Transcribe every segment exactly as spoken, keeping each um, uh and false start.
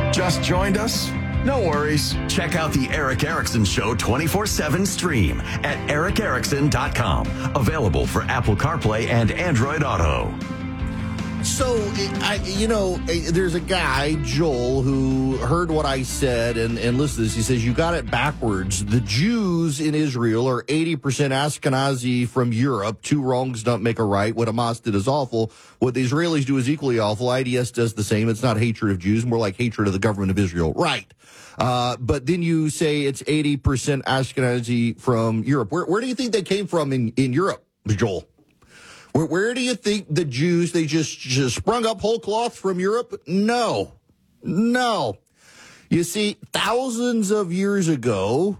Just joined us? No worries. Check out the Eric Erickson Show twenty-four seven stream at eric erickson dot com. Available for Apple CarPlay and Android Auto. So, I, you know, there's a guy, Joel, who heard what I said and, and listened to this. He says, you got it backwards. The Jews in Israel are eighty percent Ashkenazi from Europe. Two wrongs don't make a right. What Hamas did is awful. What the Israelis do is equally awful. I D S does the same. It's not hatred of Jews, more like hatred of the government of Israel. Right. Uh, but then you say it's eighty percent Ashkenazi from Europe. Where, where do you think they came from in, in Europe, Joel? Where, where do you think the Jews, they just, just sprung up whole cloth from Europe? No. No. You see, thousands of years ago,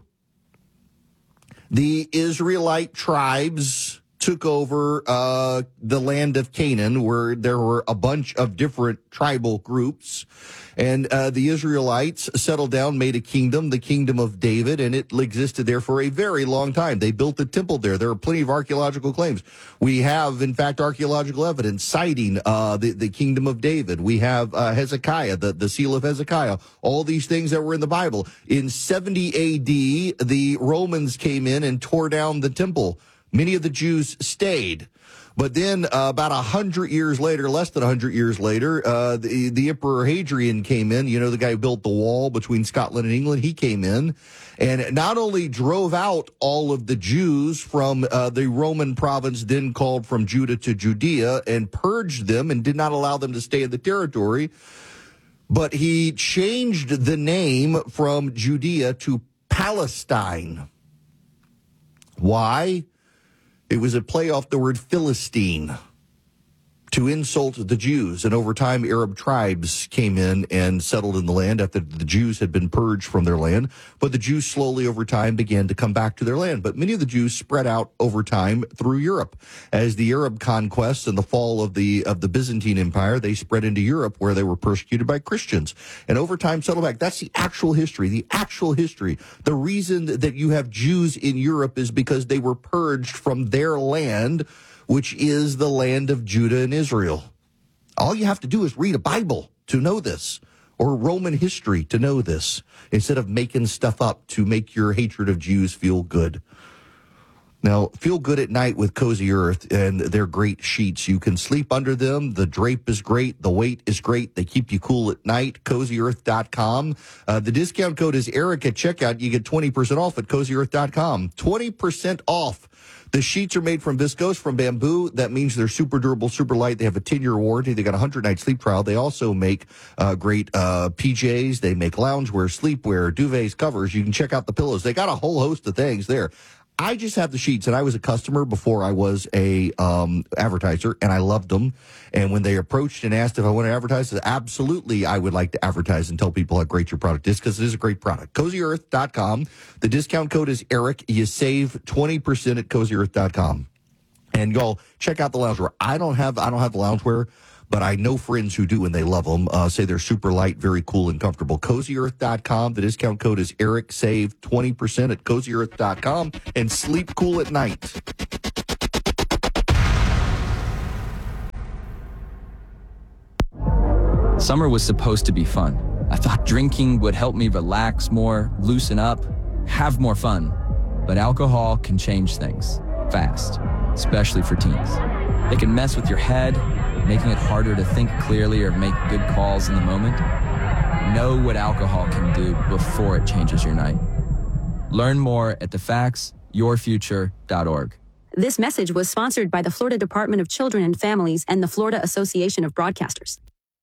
the Israelite tribes took over uh, the land of Canaan, where there were a bunch of different tribal groups. And uh, the Israelites settled down, made a kingdom, the kingdom of David, and it existed there for a very long time. They built a temple there. There are plenty of archaeological claims. We have, in fact, archaeological evidence citing uh, the, the kingdom of David. We have uh, Hezekiah, the, the seal of Hezekiah, all these things that were in the Bible. In seventy A D, the Romans came in and tore down the temple. Many of the Jews stayed. But then uh, about a hundred years later, less than a hundred years later, uh, the, the Emperor Hadrian came in. You know, the guy who built the wall between Scotland and England. He came in and not only drove out all of the Jews from uh, the Roman province then called from Judah to Judea and purged them and did not allow them to stay in the territory, but he changed the name from Judea to Palestine. Why? It was a play off the word Philistine to insult the Jews. And over time, Arab tribes came in and settled in the land after the Jews had been purged from their land. But the Jews slowly over time began to come back to their land. But many of the Jews spread out over time through Europe. As the Arab conquest and the fall of the of the Byzantine Empire, they spread into Europe where they were persecuted by Christians. And over time settled back. That's the actual history, the actual history. The reason that you have Jews in Europe is because they were purged from their land, which is the land of Judah and Israel. All you have to do is read a Bible to know this, or Roman history to know this, instead of making stuff up to make your hatred of Jews feel good. Now, feel good at night with Cozy Earth and their great sheets. You can sleep under them. The drape is great. The weight is great. They keep you cool at night. cozy earth dot com. Uh, the discount code is Eric at checkout. You get twenty percent off at cozy earth dot com. twenty percent off. The sheets are made from viscose, from bamboo. That means they're super durable, super light. They have a ten-year warranty. They got a hundred-night sleep trial. They also make uh, great uh, P Js. They make loungewear, sleepwear, duvets, covers. You can check out the pillows. They got a whole host of things there. I just have the sheets, and I was a customer before I was a um, advertiser, and I loved them. And when they approached and asked if I want to advertise, I said, absolutely, I would like to advertise and tell people how great your product is, because it is a great product. cozy earth dot com. The discount code is Eric. You save twenty percent at cozy earth dot com. And y'all, check out the loungewear. I don't have I don't have the loungewear, but I know friends who do, and they love them. Uh, say they're super light, very cool, and comfortable. cozy earth dot com. The discount code is Eric. Save twenty percent at cozy earth dot com and sleep cool at night. Summer was supposed to be fun. I thought drinking would help me relax more, loosen up, have more fun. But alcohol can change things fast, especially for teens. They can mess with your head, making it harder to think clearly or make good calls in the moment. Know what alcohol can do before it changes your night. Learn more at the facts your future dot org. This message was sponsored by the Florida Department of Children and Families and the Florida Association of Broadcasters.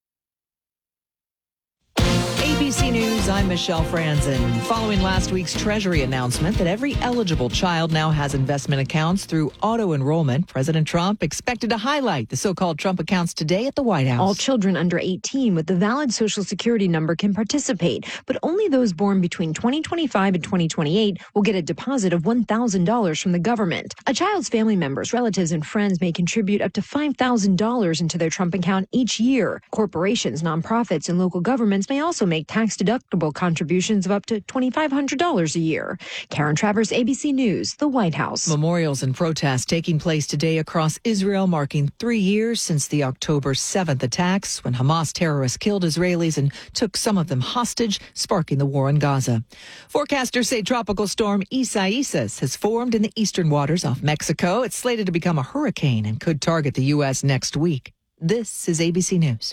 A B C News, I'm Michelle Franzen. Following last week's Treasury announcement that every eligible child now has investment accounts through auto-enrollment, President Trump expected to highlight the so-called Trump accounts today at the White House. All children under eighteen with the valid Social Security number can participate, but only those born between twenty twenty-five and twenty twenty-eight will get a deposit of one thousand dollars from the government. A child's family members, relatives, and friends may contribute up to five thousand dollars into their Trump account each year. Corporations, nonprofits, and local governments may also make tax-deductible tax-deductible contributions of up to two thousand five hundred dollars a year. Karen Travers, A B C News, the White House. Memorials and protests taking place today across Israel, marking three years since the October seventh attacks, when Hamas terrorists killed Israelis and took some of them hostage, sparking the war in Gaza. Forecasters say tropical storm Isaias has formed in the eastern waters off Mexico. It's slated to become a hurricane and could target the U S next week. This is A B C News.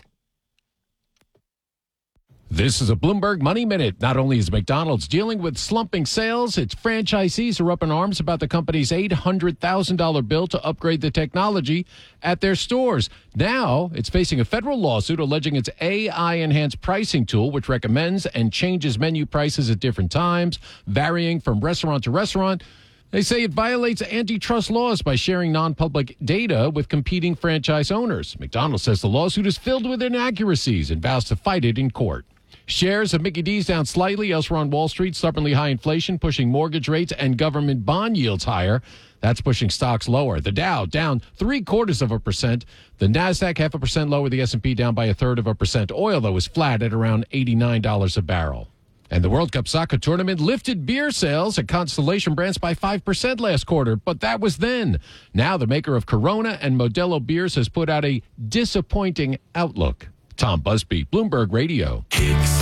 This is a Bloomberg Money Minute. Not only is McDonald's dealing with slumping sales, its franchisees are up in arms about the company's eight hundred thousand dollars bill to upgrade the technology at their stores. Now, it's facing a federal lawsuit alleging its A I-enhanced pricing tool, which recommends and changes menu prices at different times, varying from restaurant to restaurant. They say it violates antitrust laws by sharing non-public data with competing franchise owners. McDonald's says the lawsuit is filled with inaccuracies and vows to fight it in court. Shares of Mickey D's down slightly. Elsewhere on Wall Street, stubbornly high inflation pushing mortgage rates and government bond yields higher. That's pushing stocks lower. The Dow down three quarters of a percent. The Nasdaq half a percent lower. The S and P down by a third of a percent. Oil, though, is flat at around eighty-nine dollars a barrel. And the World Cup soccer tournament lifted beer sales at Constellation Brands by five percent last quarter, but that was then. Now the maker of Corona and Modelo beers has put out a disappointing outlook. Tom Busby, Bloomberg Radio. Kicks